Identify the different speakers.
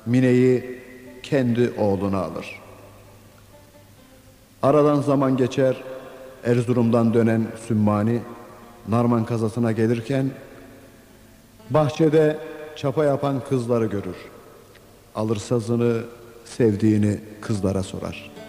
Speaker 1: Mine'yi kendi oğluna alır. Aradan zaman geçer, Erzurum'dan dönen Sümmani Narman kazasına gelirken bahçede çapa yapan kızları görür. Alır sazını, sevdiğini kızlara sorar.